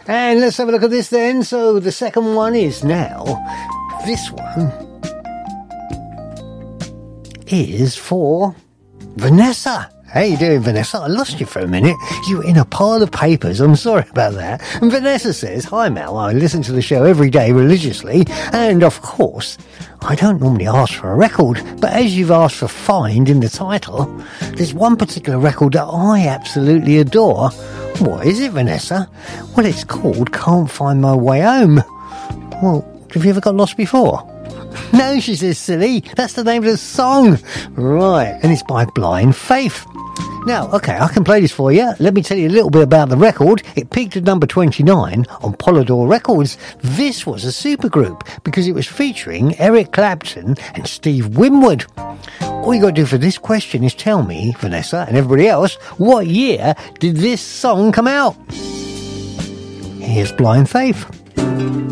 And let's have a look at this then. So the second one is now, this one is for Vanessa. How you doing, Vanessa? I lost you for a minute. You were in a pile of papers. I'm sorry about that. And Vanessa says, hi, Mel. I listen to the show every day religiously. And, of course, I don't normally ask for a record. But as you've asked for Find in the title, there's one particular record that I absolutely adore. What is it, Vanessa? Well, it's called Can't Find My Way Home. Well, have you ever got lost before? No, she says, silly. That's the name of the song. Right, and it's by Blind Faith. Now, okay, I can play this for you. Let me tell you a little bit about the record. It peaked at number 29 on Polydor Records. This was a supergroup because it was featuring Eric Clapton and Steve Winwood. All you got to do for this question is tell me, Vanessa, and everybody else, what year did this song come out? Here's Blind Faith.